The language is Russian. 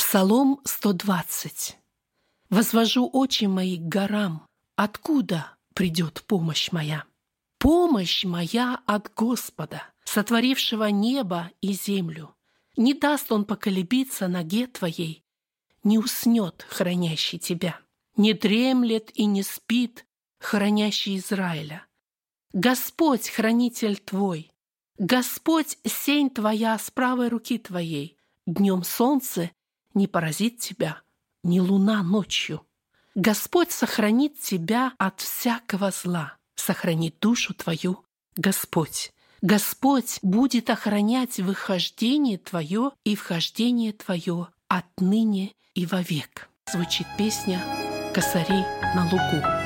Псалом 120. «Возвожу очи мои к горам. Откуда придет помощь моя? Помощь моя от Господа, сотворившего небо и землю. Не даст Он поколебиться ноге твоей, не уснет хранящий тебя, не дремлет и не спит хранящий Израиля. Господь, хранитель твой, Господь, сень твоя с правой руки твоей. Днем солнце не поразит тебя, ни луна ночью. Господь сохранит тебя от всякого зла, сохранит душу твою Господь. Господь будет охранять выхождение твое и вхождение твое отныне и вовек». Звучит песня «Косарей на лугу».